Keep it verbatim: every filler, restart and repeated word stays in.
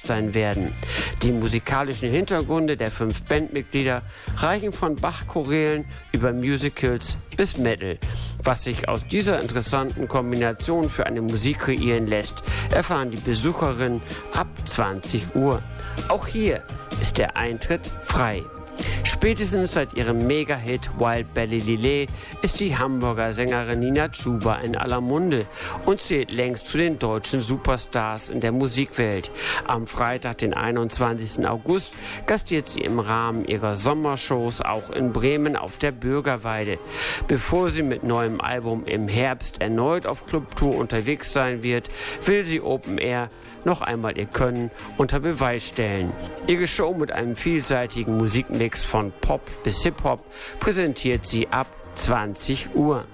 Gast sein werden. Die musikalischen Hintergründe der fünf Bandmitglieder reichen von Bach-Chorälen über Musicals bis Metal. Was sich aus dieser interessanten Kombination für eine Musik kreieren lässt, erfahren die Besucherinnen ab zwanzig Uhr. Auch hier ist der Eintritt frei. Spätestens seit ihrem Mega-Hit Wild Belly Lillet ist die Hamburger Sängerin Nina Chuba in aller Munde und zählt längst zu den deutschen Superstars in der Musikwelt. Am Freitag, den einundzwanzigsten August, gastiert sie im Rahmen ihrer Sommershows auch in Bremen auf der Bürgerweide. Bevor sie mit neuem Album im Herbst erneut auf Clubtour unterwegs sein wird, will sie Open Air noch einmal ihr Können unter Beweis stellen. Ihre Show mit einem vielseitigen Musikmix von Pop bis Hip-Hop präsentiert sie ab zwanzig Uhr.